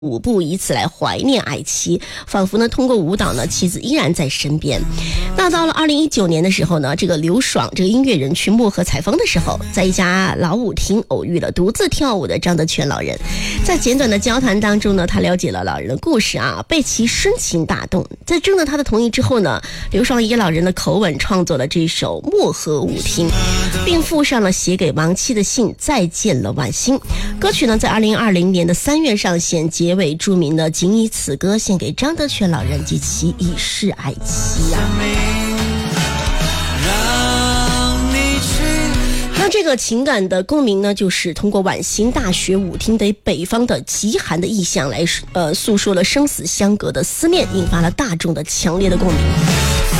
舞步，以此来怀念爱妻，仿佛呢通过舞蹈呢，妻子依然在身边。那到了2019年的时候呢，这个刘爽这个音乐人去漠河采风的时候，在一家老舞厅偶遇了独自跳舞的张德全老人。在简短的交谈当中呢，他了解了老人的故事啊，被其深情打动。在征得他的同意之后呢，刘爽以老人的口吻创作了这首《漠河舞厅》，并附上了写给亡妻的信《再见了晚星》。歌曲呢在2020年的3月上线，结尾注明了仅以此歌献给张德全老人及其已逝爱妻啊。那这个情感的共鸣呢，就是通过晚星大学舞厅的北方的极寒的意象来诉说了生死相隔的思念，引发了大众的强烈的共鸣。